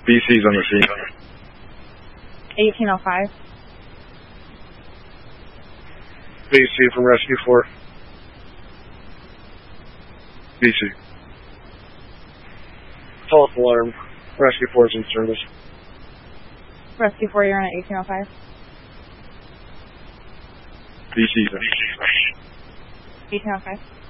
BC's on the scene. 1805. BC from Rescue 4. BC. False alarm. Rescue 4 is in service. Rescue 4, you're on at 1805. BC's on. 1805.